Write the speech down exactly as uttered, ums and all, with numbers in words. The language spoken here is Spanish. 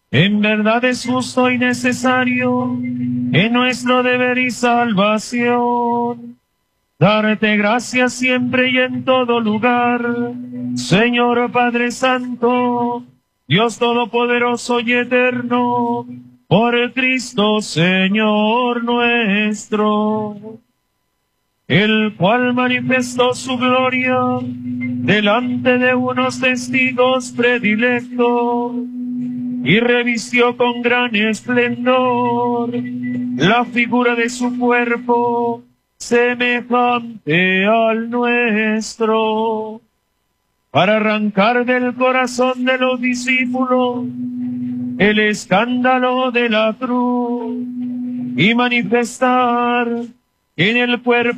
En verdad es justo y necesario, en nuestro deber y salvación, darte gracias siempre y en todo lugar, Señor Padre Santo, Dios Todopoderoso y Eterno, por Cristo Señor nuestro, el cual manifestó su gloria delante de unos testigos predilectos y revistió con gran esplendor la figura de su cuerpo, semejante al nuestro, para arrancar del corazón de los discípulos el escándalo de la cruz y manifestar en el cuerpo